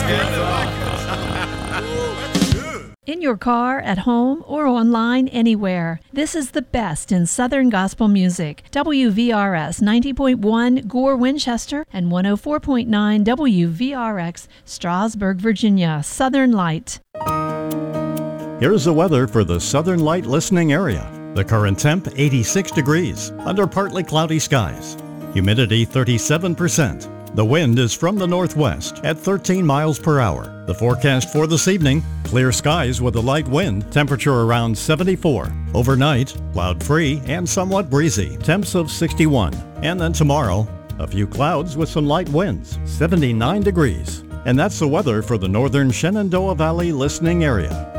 In your car, at home, or online, anywhere. This is the best in Southern gospel music. WVRS 90.1 Gore, Winchester, and 104.9 WVRX Strasburg, Virginia. Southern Light. Here's the weather for the Southern Light listening area. The current temp, 86 degrees, under partly cloudy skies. Humidity, 37%. The wind is from the northwest at 13 miles per hour. The forecast for this evening, clear skies with a light wind, temperature around 74. Overnight, cloud-free and somewhat breezy, temps of 61. And then tomorrow, a few clouds with some light winds, 79 degrees. And that's the weather for the northern Shenandoah Valley listening area.